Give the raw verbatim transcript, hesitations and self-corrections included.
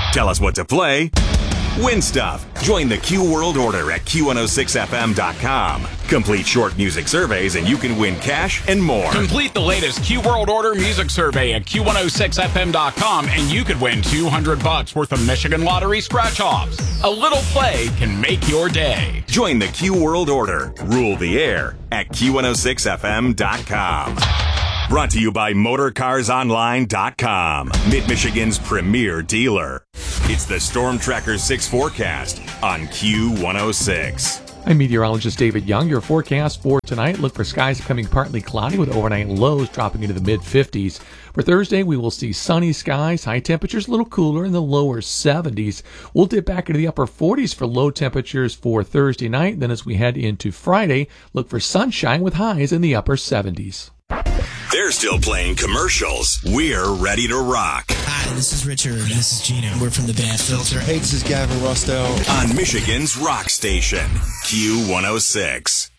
Tell us what to play. Win stuff. Join the Q World Order at Q one oh six F M dot com. Complete short music surveys and you can win cash and more. Complete the latest Q World Order music survey at Q one oh six F M dot com and you could win two hundred bucks worth of Michigan Lottery scratch-offs. A little play can make your day. Join the Q World Order. Rule the air at Q one oh six F M dot com. Brought to you by Motor Cars Online dot com, Mid-Michigan's premier dealer. It's the Storm Tracker six forecast on Q one oh six. I'm meteorologist David Young. Your forecast for tonight, look for skies becoming partly cloudy with overnight lows dropping into the mid-fifties. For Thursday, we will see sunny skies, high temperatures a little cooler in the lower seventies. We'll dip back into the upper forties for low temperatures for Thursday night. Then as we head into Friday, look for sunshine with highs in the upper seventies. They're still playing commercials. We're ready to rock. Hi, this is Richard. This is Gino. We're from the band Filter. Hey, this is Gavin Rossdale. On Michigan's rock station, Q one oh six.